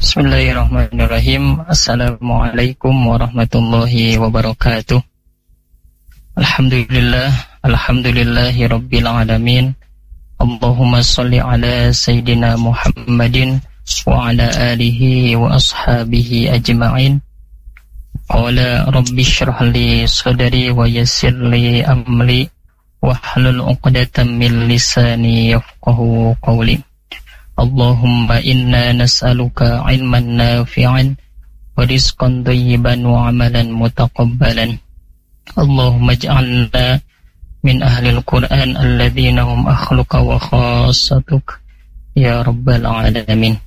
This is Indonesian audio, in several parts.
Bismillahirrahmanirrahim. Assalamualaikum warahmatullahi wabarakatuh. Alhamdulillahi rabbil alamin. Allahumma salli ala Sayyidina Muhammadin wa ala alihi wa ashabihi ajma'in. Qala rabbi shrah li sadri wa yassir li amri wahlul 'uqdatam min lisani yafqahu qawli. Allahumma inna nas'aluka ilman nafi'an wa rizqan thayyiban wa amalan mutaqabbalan. Allahumma ij'alna min ahlil Qur'an alladhina hum akhluka wa khassatuk ya rabbal alamin.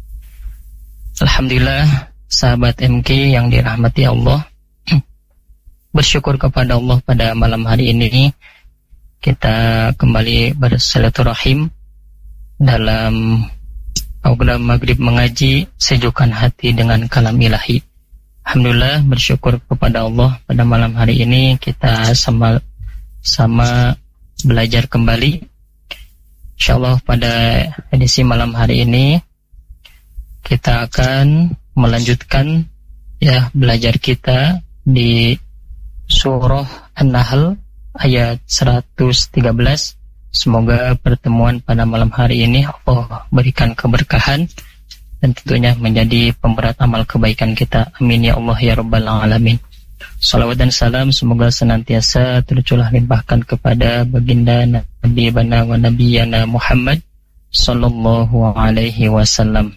Alhamdulillah, sahabat MK yang dirahmati Allah, bersyukur kepada Allah pada malam hari ini kita kembali bersilaturahim dalam program Maghrib Mengaji Sejukkan Hati dengan Kalam Ilahi. Alhamdulillah, bersyukur kepada Allah pada malam hari ini kita sama belajar kembali. InsyaAllah pada edisi malam hari ini kita akan melanjutkan belajar kita di surah An-Nahl ayat 113. Semoga pertemuan pada malam hari ini Allah berikan keberkahan dan tentunya menjadi pemberat amal kebaikan kita. Amin ya Allah ya Rabbal Alamin. Salawat dan salam semoga senantiasa tercurah limpahkan kepada baginda Nabi Bana wa Nabiyana Muhammad sallallahu alaihi wasallam.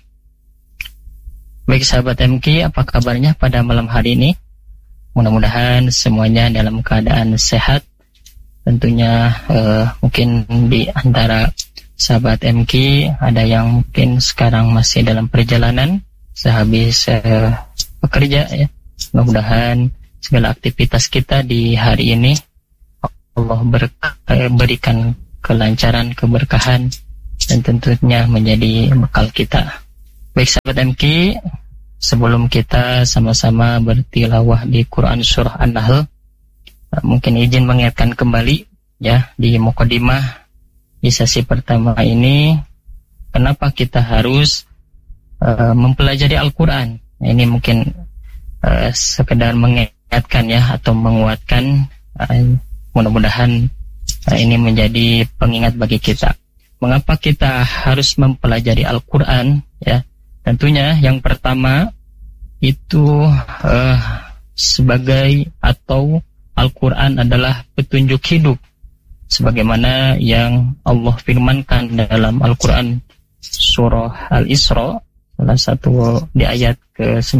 Baik sahabat MK, apa kabarnya pada malam hari ini? Mudah-mudahan semuanya dalam keadaan sehat. Tentunya mungkin di antara sahabat MK ada yang mungkin sekarang masih dalam perjalanan sehabis bekerja ya. Mudah-mudahan segala aktivitas kita di hari ini Allah berikan kelancaran, keberkahan dan tentunya menjadi bekal kita. Baik sahabat MK, sebelum kita sama-sama bertilawah di Quran Surah An-Nahl, mungkin izin mengingatkan kembali ya di mukadimah di sesi pertama ini kenapa kita harus mempelajari Al-Quran. Ini mungkin sekedar mengingatkan ya atau menguatkan, mudah-mudahan ini menjadi pengingat bagi kita. Mengapa kita harus mempelajari Al-Quran ya? Tentunya yang pertama itu sebagai atau Al-Quran adalah petunjuk hidup sebagaimana yang Allah firmankan dalam Al-Quran surah Al-Isra salah satu di ayat ke-9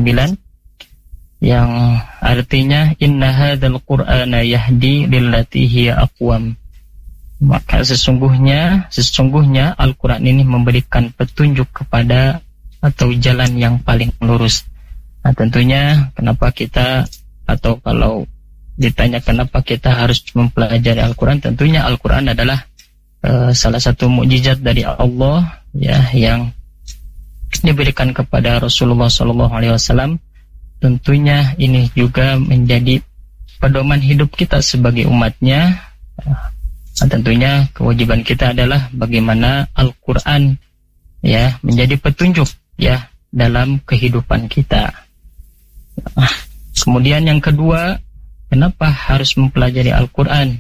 yang artinya inna hadzal qur'ana yahdi lillati hiya aqwam. Maka sesungguhnya Al-Quran ini memberikan petunjuk kepada atau jalan yang paling lurus. Nah tentunya kenapa kita atau kalau ditanya kenapa kita harus mempelajari Al-Quran, tentunya Al-Quran adalah salah satu mukjizat dari Allah ya yang diberikan kepada Rasulullah SAW. Tentunya ini juga menjadi pedoman hidup kita sebagai umatnya. Tentunya kewajiban kita adalah bagaimana Al-Quran ya menjadi petunjuk ya dalam kehidupan kita. Kemudian yang kedua, kenapa harus mempelajari Al-Quran?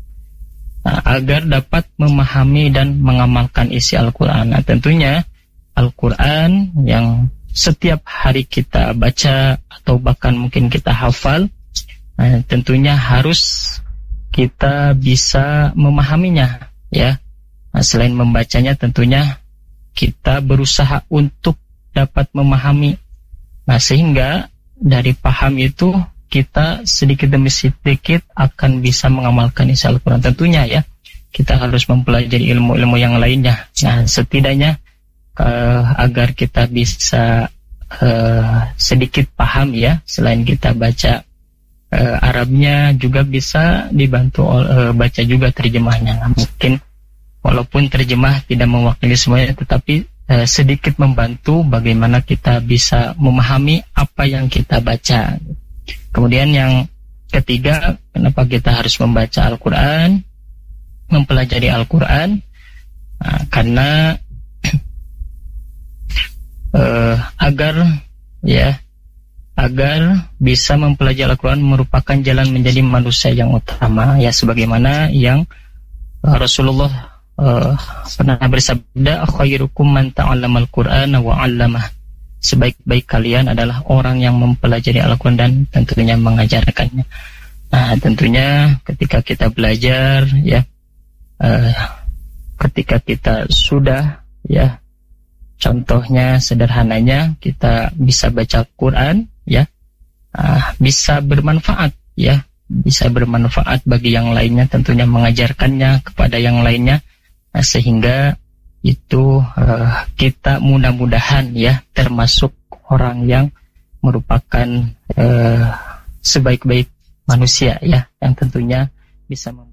Agar dapat memahami dan mengamalkan isi Al-Quran. Nah, tentunya Al-Quran yang setiap hari kita baca atau bahkan mungkin kita hafal, tentunya harus kita bisa memahaminya ya. Selain membacanya tentunya kita berusaha untuk dapat memahami. Sehingga dari paham itu kita sedikit demi sedikit akan bisa mengamalkan isi Al-Quran. Tentunya ya, kita harus mempelajari ilmu-ilmu yang lainnya. Nah, setidaknya agar kita bisa sedikit paham ya, selain kita baca Arabnya juga bisa dibantu baca juga terjemahnya. Nah, mungkin walaupun terjemah tidak mewakili semuanya, tetapi sedikit membantu bagaimana kita bisa memahami apa yang kita baca. Kemudian yang ketiga, kenapa kita harus membaca Al-Quran, mempelajari Al-Quran? Karena agar bisa mempelajari Al-Quran merupakan jalan menjadi manusia yang utama, ya, sebagaimana yang Rasulullah pernah bersabda, khairukum man ta'allamal Qur'ana wa 'allamah. Sebaik-baik kalian adalah orang yang mempelajari Al-Quran dan tentunya mengajarkannya. Nah, tentunya ketika kita belajar, ya, ketika kita sudah, ya, contohnya sederhananya kita bisa baca Quran, ya, bisa bermanfaat, ya, bisa bermanfaat bagi yang lainnya, tentunya mengajarkannya kepada yang lainnya, sehingga itu kita mudah-mudahan, ya, termasuk orang yang merupakan sebaik-baik manusia, ya, yang tentunya bisa